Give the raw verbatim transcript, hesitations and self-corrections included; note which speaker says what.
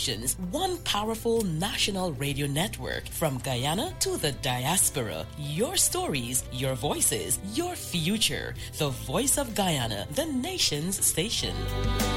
Speaker 1: stations, one powerful national radio network from Guyana to the diaspora. Your stories, your voices, your future. The Voice of Guyana, the nation's station.